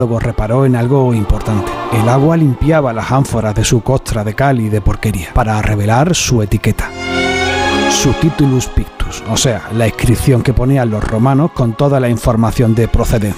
Luego reparó en algo importante. El agua limpiaba las ánforas de su costra de cal y de porquería para revelar su etiqueta. Su titulus pictus, o sea, la inscripción que ponían los romanos con toda la información de procedencia.